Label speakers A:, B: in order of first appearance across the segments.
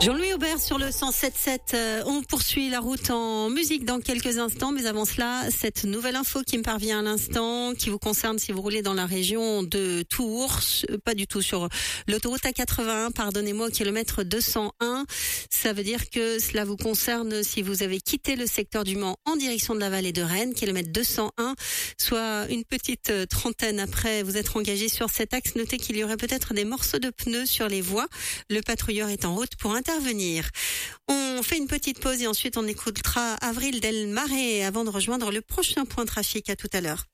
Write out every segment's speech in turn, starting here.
A: Jean-Louis Aubert sur le 107.7. On poursuit la route en musique dans quelques instants, mais avant cela, cette nouvelle info qui me parvient à l'instant, qui vous concerne si vous roulez dans la région de Tours, pas du tout sur l'autoroute A81, pardonnez-moi, au kilomètre 201. Ça veut dire que cela vous concerne si vous avez quitté le secteur du Mans en direction de la vallée de Rennes, kilomètre 201, soit une petite trentaine après vous être engagé sur cet axe. Notez qu'il y aurait peut-être des morceaux de pneus sur les voies. Le patrouilleur est en route pour intervenir. On fait une petite pause et ensuite on écoutera Avril Del Mare avant de rejoindre le prochain point trafic. À tout à l'heure.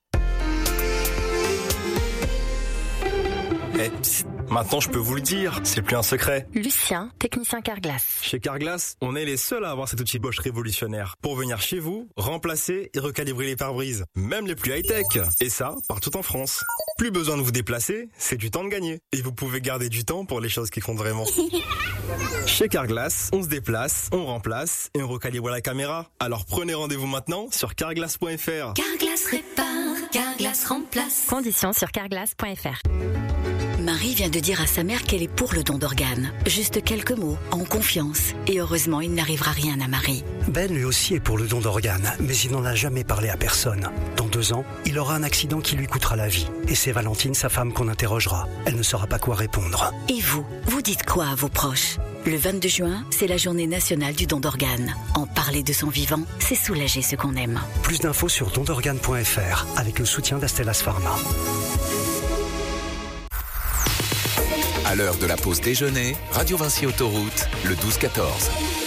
B: Psst, maintenant je peux vous le dire, c'est plus un secret.
C: Lucien, technicien Carglass.
B: Chez Carglass, on est les seuls à avoir cet outil Bosch révolutionnaire pour venir chez vous, remplacer et recalibrer les pare-brises, même les plus high-tech. Et ça, partout en France. Plus besoin de vous déplacer, c'est du temps de gagner. Et vous pouvez garder du temps pour les choses qui comptent vraiment. Chez Carglass, on se déplace, on remplace et on recalibre la caméra. Alors prenez rendez-vous maintenant sur carglass.fr.
D: Carglass répare, Carglass remplace.
C: Conditions sur carglass.fr.
D: Marie vient de dire à sa mère qu'elle est pour le don d'organes. Juste quelques mots, en confiance. Et heureusement, il n'arrivera rien à Marie.
E: Ben lui aussi est pour le don d'organes, mais il n'en a jamais parlé à personne. Dans 2 ans, il aura un accident qui lui coûtera la vie. Et c'est Valentine, sa femme, qu'on interrogera. Elle ne saura pas quoi répondre.
D: Et vous dites quoi à vos proches ? Le 22 juin, c'est la journée nationale du don d'organes. En parler de son vivant, c'est soulager ceux qu'on aime.
E: Plus d'infos sur dondorganes.fr avec le soutien d'Astellas Pharma.
F: À l'heure de la pause déjeuner, Radio Vinci Autoroute, le 12-14.